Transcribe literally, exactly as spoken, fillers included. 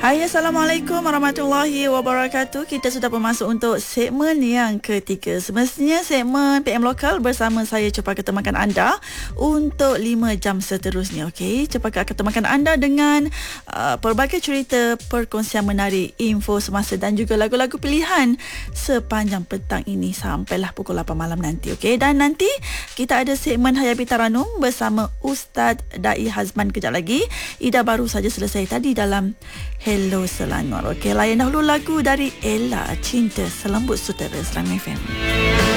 Hai, Assalamualaikum warahmatullahi wabarakatuh. Kita sudah bermasuk untuk segmen yang ketiga. Semestinya segmen P M Lokal bersama saya Cepaka temakan anda untuk lima jam seterusnya. Okey, Cepaka akan temakan anda dengan uh, pelbagai cerita, perkongsian menarik, info semasa dan juga lagu-lagu pilihan sepanjang petang ini sampailah pukul lapan malam nanti. Okey, dan nanti kita ada segmen Hayabi Taranum bersama Ustaz Dai Hazman kejap lagi. Ida baru saja selesai tadi dalam Hello Selangor. Okey, layan dahulu lagu dari Ella, Cinta Selembut Sutera Seram F M.